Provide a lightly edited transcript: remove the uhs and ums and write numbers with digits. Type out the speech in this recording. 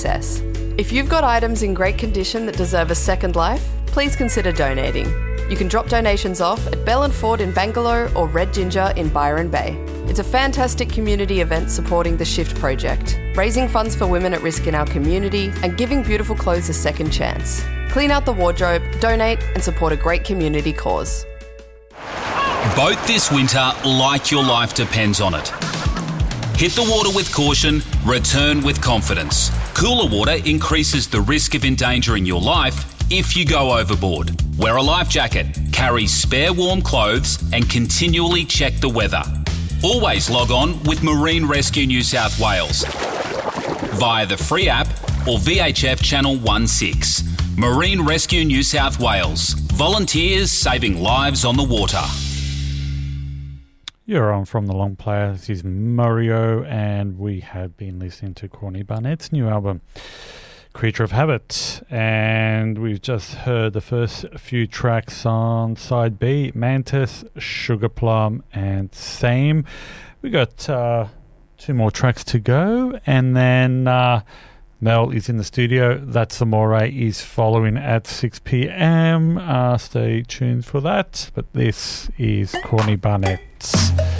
success. If you've got items in great condition that deserve a second life, please consider donating. You can drop donations off at Bell and Ford in Bangalore or Red Ginger in Byron Bay. It's a fantastic community event supporting the Shift Project, raising funds for women at risk in our community and giving beautiful clothes a second chance. Clean out the wardrobe, donate and support a great community cause. Boat this winter like your life depends on it. Hit the water with caution, return with confidence. Cooler water increases the risk of endangering your life if you go overboard. Wear a life jacket, carry spare warm clothes and continually check the weather. Always log on with Marine Rescue New South Wales via the free app or VHF Channel 16. Marine Rescue New South Wales. Volunteers saving lives on the water. You're on From the Long Player. This is Mario, and we have been listening to Corny Barnett's new album, Creature of Habit, and we've just heard the first few tracks on side B, Mantis, Sugar Plum and Same. We got 2 more tracks to go, and then Mel is in the studio. That's Amore is following at 6 p.m. Stay tuned for that, but this is Corny Barnett's